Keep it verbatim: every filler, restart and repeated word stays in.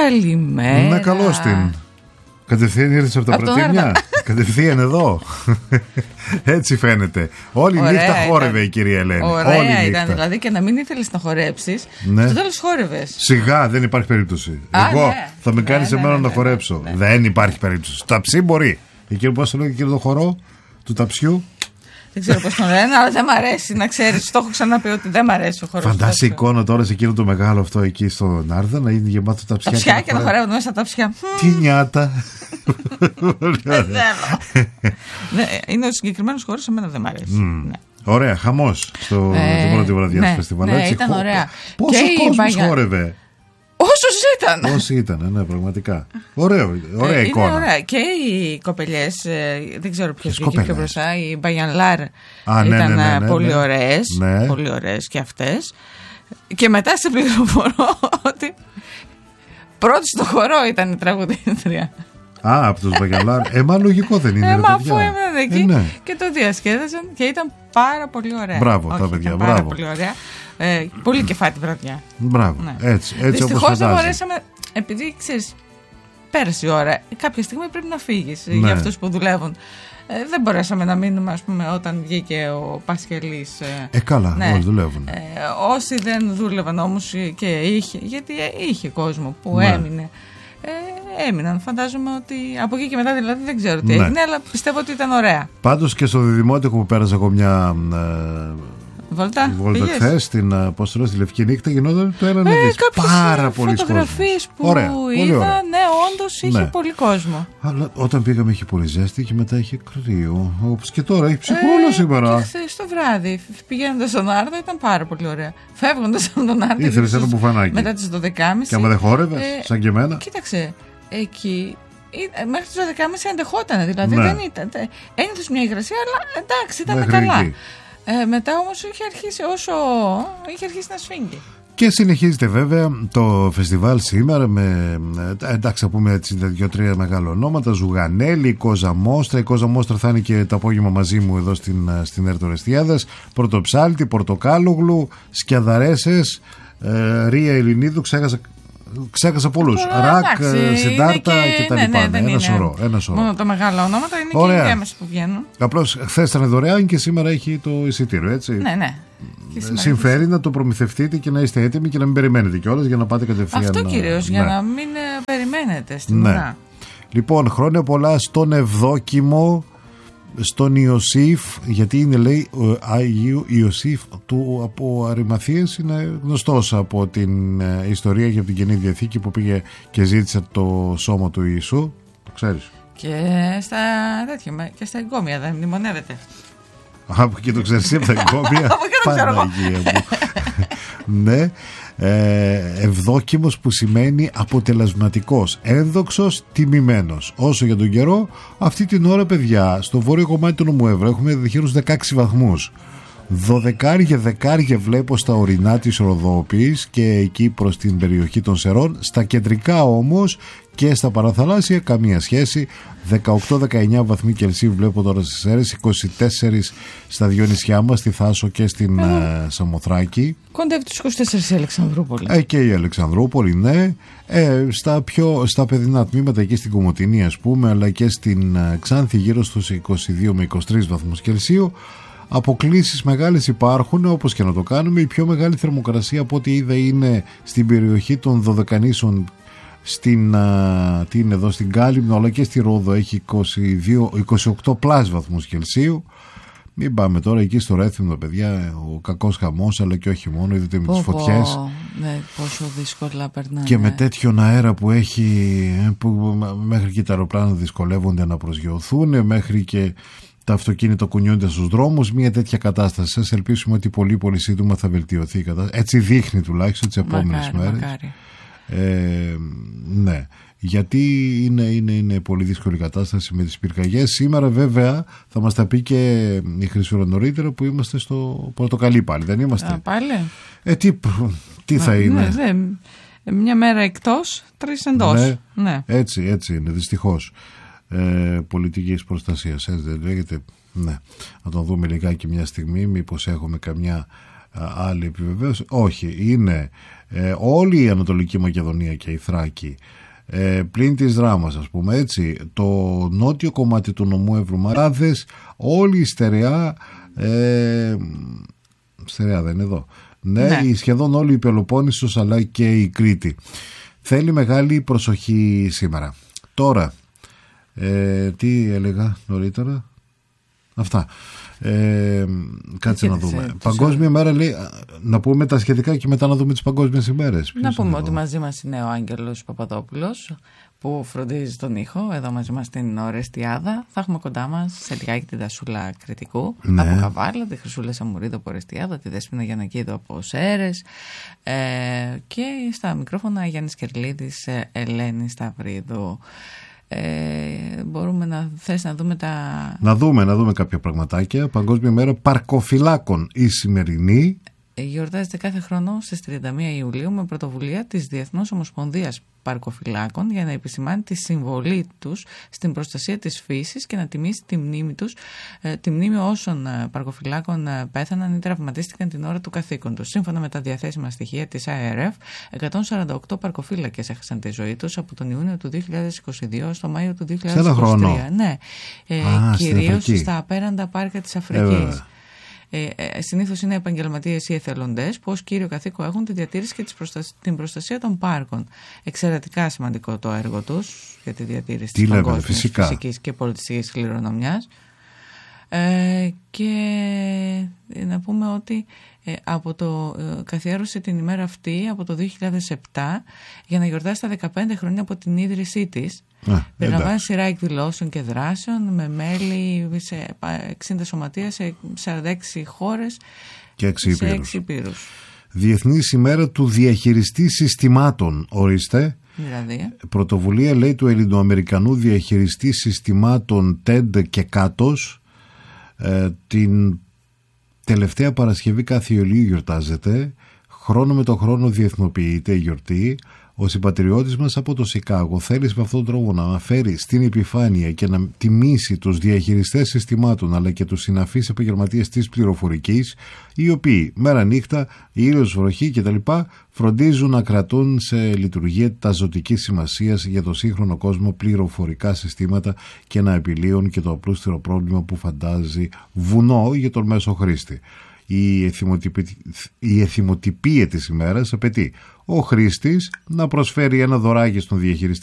Καλημέρα. Να καλώς την. Κατευθείαν ήρθες από τα Πρατήμια. Κατευθείαν εδώ. Έτσι φαίνεται. Όλη η νύχτα χόρευε η κυρία Ελένη. Ωραία Όλη ήταν νύχτα. δηλαδή, και να μην ήθελες να χορέψεις. Ναι. Στο τέλος χόρευες. Σιγά, δεν υπάρχει περίπτωση. Α, Εγώ ναι. θα με κάνεις Ναι, εμένα ναι, να ναι, χορέψω. ναι, ναι. Δεν υπάρχει περίπτωση. Στο ταψί μπορεί. Εκείνο πώς το λέει, εκείνο το χορό του ταψιού. Δεν ξέρω πώς τον λένε, αλλά δεν μ' αρέσει να ξέρεις. Το έχω ξαναπεί ότι δεν μ' αρέσει ο χορός. Φαντάσου εικόνα τώρα σε εκείνο το μεγάλο αυτό εκεί στον Άρδα να είναι γεμάτο ταψιά. Ταψιά και να χορεύουν μέσα στα ταψιά. Τι νιάτα. Δεν θέλω. Ναι, είναι ο συγκεκριμένος χορός, εμένα δεν μ' αρέσει. Ναι. Ωραία, χαμός στο Ε, την πρώτη βραδιά ναι, του φεστιβάλ. ναι, έτσι. ήταν Χω- ωραία. Πόσο Και η κόσμος Μπαγιά- χόρευε. Όσους ήταν. Όσοι ήταν, ναι, πραγματικά. Ωραίο, ωραία Ε, εικόνα. Είναι ωραία. Και οι κοπελιές, ε, δεν ξέρω ποιος βγήκε πιο κοπέλες? μπροστά, οι Μπαγιανλάρ Α, ναι, ναι, ήταν ναι, ε, ναι, πολύ ναι. ωραίες. Ναι. Πολύ ωραίες και αυτές. Και μετά σε πληροφορώ ότι πρώτη στο χορό ήταν η τραγουδίστρια. Α, από τους Μπαγιαλάρ. Ε, μα λογικό δεν είναι. Ε, ρε, μα παιδιά. αφού έμεναν εκεί Ε, ναι. και το διασκέδασαν και ήταν πάρα πολύ ωραία. Μπράβο, τα Όχι, παιδιά, ήταν πάρα μπράβο. πολύ ωραία. Ε, πολύ κεφάτη βραδιά. Μπράβο. Ναι. Έτσι, έτσι όπως Δυστυχώς δεν φαντάζει. μπορέσαμε, επειδή ξέρεις, πέρασε η ώρα. Κάποια στιγμή πρέπει να φύγεις Ναι. για αυτούς που δουλεύουν. Ε, δεν μπορέσαμε να μείνουμε, ας πούμε, όταν βγήκε ο Πασχελής. Ε, Ε, καλά, ναι. όλοι δουλεύουν. Ε, όσοι δεν δούλευαν όμως και είχε, γιατί είχε κόσμο που Ναι. έμεινε. Ε, έμειναν. Φαντάζομαι ότι από εκεί και μετά δηλαδή δεν ξέρω τι Ναι. έγινε, αλλά πιστεύω ότι ήταν ωραία. Πάντως και στο Διδημότικο που πέρασα εγώ μια ε, Βολτά, βόλτα πήγες? χθες στην, ε, πώς το λέω, στη Λευκή Νύχτα, γινόταν το ένα να Ε, δεις. κάποιες Πάρα πολλοί κόσμος. φωτογραφίες που Ωραία, πολύ είδα, ωραία. ναι, όντως είχε Ναι. πολύ κόσμο. Αλλά όταν πήγαμε είχε πολύ ζέστη και μετά είχε κρύο. Όπως και τώρα, έχει ψυχρόλο Ε, σήμερα. Και χθες το βράδυ, πηγαίνοντας στον Άρδο, ήταν πάρα πολύ ωραία. Φεύγοντας από τον Άρδο, Ήθελες γύρω ένα στις- μπουφανάκι. μετά τις δώδεκα και μισή. Και άμα δεν χόρευες, Ε, σαν και εμένα. Κοίταξε, εκεί ε, μέχρι τις δώδεκα και μισή αντεχόταν. Δηλαδή Ναι. δεν ήταν. τε- Ένιωθες μια υγρασία, αλλά εντάξει, ήταν Μέχρι καλά. εκεί. Ε, μετά όμως είχε αρχίσει όσο. είχε αρχίσει να σφίγγει. Και συνεχίζεται βέβαια το φεστιβάλ σήμερα με, ε, εντάξει, θα πούμε έτσι δύο-τρία μεγάλα ονόματα. Ζουγανέλη, η Κόζα Μόστρα. Η Κόζα Μόστρα θα είναι και το απόγευμα μαζί μου εδώ στην, στην Έρτο Ρεστιάδας. Πρωτοψάλτη, Πορτοκάλογλου, Σκιαδαρέσες, ε, Ρία Ελληνίδου, ξέχασα, ξέχασα πολλούς. Τώρα, Ρακ, εντάξει, ε, είναι Συντάρτα και- και τα ναι, λοιπά. ναι, Ναι, δεν ένα είναι σωρό, ένα σωρό. Μόνο τα μεγάλα ονόματα είναι Ωραία. και οι διάμεσοι που βγαίνουν. Απλώς χθες ήταν δωρεάν και σήμερα έχει το εισιτήριο, έτσι. Ναι, ναι. Και σήμερα Συμφέρει να το προμηθευτείτε και να είστε έτοιμοι και να μην περιμένετε κιόλας για να πάτε κατευθείαν. Αυτό να- κυρίως, για ναι. να μην ε, περιμένετε στην Ναι. ουρά. Λοιπόν, χρόνια πολλά στον Ευδόκιμο, στον Ιωσήφ, γιατί είναι, λέει, ο Άγιο Ιωσήφ του από Αρημαθίες, είναι γνωστός από την ε, ιστορία και από την Καινή Διαθήκη που πήγε και ζήτησε το σώμα του Ιησού. Το ξέρεις. Και στα τέτοια, και στα εγκόμια δεν μνημονεύεται. Από εκεί το ξέρεις από τα εγκόμια. Από εκεί το ξέρω εγώ. Παναγία μου. Ναι. Ε, ευδόκιμος που σημαίνει αποτελεσματικός, ένδοξος, τιμημένος. Όσο για τον καιρό, αυτή την ώρα, παιδιά, στο βόρειο κομμάτι του νομού Εύρου έχουμε δεχείρους δεκαέξι βαθμούς. Δωδεκάρια δεκάρια βλέπω στα ορεινά της Ροδόπης και εκεί προς την περιοχή των Σερών. Στα κεντρικά όμως και στα παραθαλάσσια καμία σχέση. δεκαοκτώ δεκαεννιά βαθμοί Κελσίου βλέπω τώρα στις Σέρρες, είκοσι τέσσερα στα δυο νησιά μας, στη Θάσο και στην ε, Σαμοθράκη. Κοντεύει τους είκοσι τέσσερα η Αλεξανδρούπολη. Ε, και η Αλεξανδρούπολη, ναι. Ε, στα, πιο, στα παιδινά τμήματα εκεί στην Κομοτηνή, ας πούμε, αλλά και στην ε, Ξάνθη γύρω στους είκοσι δύο με είκοσι τρεις βαθμούς Κελσίου. Αποκλήσεις μεγάλες υπάρχουν, όπως και να το κάνουμε. Η πιο μεγάλη θερμοκρασία από ό,τι είδα είναι στην περιοχή των Δωδεκανήσων, στην, α, τι είναι εδώ, στην Κάλυμνο, αλλά και στη Ρόδο έχει είκοσι δύο, είκοσι οκτώ πλάς βαθμούς Κελσίου. Μην πάμε τώρα εκεί στο Ρέθυμνο, παιδιά, ο κακός χαμός, αλλά και όχι μόνο, είδατε με Πω, τις φωτιές. πω, ναι, πόσο δύσκολα περνάνε. Και με τέτοιον αέρα που έχει, που μέχρι και τα αεροπλάνα δυσκολεύονται να προσγειωθούν, μέχρι και τα αυτοκίνητα κουνιούνται στους δρόμους, μια τέτοια κατάσταση. Σας ελπίσουμε ότι πολύ πολύ σύντομα θα βελτιωθεί η κατάσταση. Έτσι δείχνει τουλάχιστον τις επόμενες μακάρι, μέρες. μακάρι. Ε, ναι, γιατί είναι, είναι, είναι πολύ δύσκολη κατάσταση με τις πυρκαγιές. Σήμερα βέβαια θα μας τα πει και η Χρυσούρα νωρίτερα που είμαστε στο Πορτοκαλί πάλι, δεν είμαστε? Α, πάλι. Ε, τι, τι θα είναι? Ναι, ναι. Μια μέρα εκτός, τρεις εντός. Ναι, ναι. Έτσι, έτσι είναι, δυστυχώς. Ε, πολιτικής προστασίας, έτσι δεν λέγεται? Ναι, να τον δούμε λιγάκι μια στιγμή, μήπως έχουμε καμιά α, άλλη επιβεβαίωση. Όχι, είναι ε, όλη η Ανατολική Μακεδονία και η Θράκη, ε, πλην της Δράμας, ας πούμε έτσι, το νότιο κομμάτι του νομού Ευρωμαράδες, όλη η στερεά, ε, στερεά δεν είναι εδώ, ναι, ναι. Σχεδόν όλη η Πελοπόννησος αλλά και η Κρήτη. Θέλει μεγάλη προσοχή σήμερα. Τώρα, ε, τι έλεγα νωρίτερα, αυτά. Ε, κάτσε να δούμε. Σε, Παγκόσμια σε... μέρα λέει, να πούμε τα σχετικά και μετά να δούμε τις παγκόσμιες ημέρες. Να πούμε ότι μαζί μας είναι ο Άγγελος Παπαδόπουλος που φροντίζει τον ήχο εδώ μαζί μας στην Ορεστιάδα. Θα έχουμε κοντά μας σε λιγάκι τη Δασούλα Κρητικού, ναι, από Καβάλα, τη Χρυσούλα Σαμουρίδου από Ορεστιάδα, τη Δέσποινα Γιαννακίδου από Σέρες, ε, και στα μικρόφωνα Γιάννης Κερλίδης, Ελένη Σταυρίδου. Ε, μπορούμε να θες να δούμε τα... Να δούμε, να δούμε κάποια πραγματάκια. Παγκόσμια μέρα παρκοφυλάκων η σημερινή. Γιορτάζεται κάθε χρόνο στις τριάντα μία Ιουλίου με πρωτοβουλία της Διεθνούς Ομοσπονδίας Παρκοφυλάκων για να επισημάνει τη συμβολή τους στην προστασία της φύσης και να τιμήσει τη μνήμη τους, τη μνήμη όσων παρκοφυλάκων πέθαναν ή τραυματίστηκαν την ώρα του καθήκοντος. Σύμφωνα με τα διαθέσιμα στοιχεία της άι αρ εφ, εκατόν σαράντα οκτώ παρκοφύλακες έχασαν τη ζωή τους από τον Ιούνιο του δύο χιλιάδες είκοσι δύο στο Μάιο του δύο χιλιάδες είκοσι τρία. Ναι, ε, κυρίως στα απέραντα πάρκα της Αφρικής. Ε, Ε, ε, συνήθως είναι επαγγελματίες ή εθελοντές που ως κύριο καθήκον έχουν τη διατήρηση και την προστασία των πάρκων. Εξαιρετικά σημαντικό το έργο τους για τη διατήρηση της παγκόσμιας φυσικής και πολιτιστικής κληρονομιάς. Ε, και να πούμε ότι ε, από το, ε, καθιέρωσε την ημέρα αυτή από το δύο χιλιάδες επτά για να γιορτάσει τα δεκαπέντε χρόνια από την ίδρυσή της. Περιλαμβάνει σειρά εκδηλώσεων και δράσεων με μέλη σε εξήντα σωματεία σε σαράντα έξι χώρες και έξι σε έξι υπήρους. Διεθνής ημέρα του διαχειριστή συστημάτων, ορίστε. Δηλαδή. Πρωτοβουλία λέει του Ελληνοαμερικανού διαχειριστή συστημάτων τεντ και κάτος. Ε, την τελευταία Παρασκευή κάθε Ιουλίου γιορτάζεται. Χρόνο με το χρόνο διεθνοποιείται η γιορτή. Ο συμπατριώτης μας από το Σικάγο θέλει με αυτόν τον τρόπο να φέρει στην επιφάνεια και να τιμήσει τους διαχειριστές συστημάτων αλλά και τους συναφείς επαγγελματίες της πληροφορικής, οι οποίοι μέρα νύχτα, ήλιος, βροχή κτλ. Φροντίζουν να κρατούν σε λειτουργία τα ζωτικής σημασίας για το σύγχρονο κόσμο πληροφορικά συστήματα και να επιλύουν και το απλούστερο πρόβλημα που φαντάζει βουνό για τον μέσο χρήστη. Η, εθιμοτυπη... η εθιμοτυπία της ημέρας απαιτεί ο χρήστης να προσφέρει ένα δωράκι στον διαχειριστή